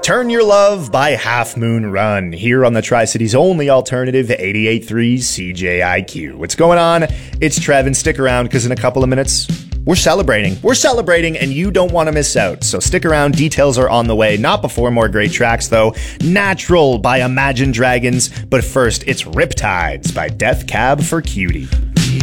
Return Your Love by Half Moon Run, here on the Tri-Cities only alternative 88.3 CJIQ. What's going on? It's Trev, and stick around because in a couple of minutes, we're celebrating. We're celebrating, and you don't want to miss out. So stick around. Details are on the way. Not before more great tracks, though. Natural by Imagine Dragons. But first, it's Riptides by Death Cab for Cutie.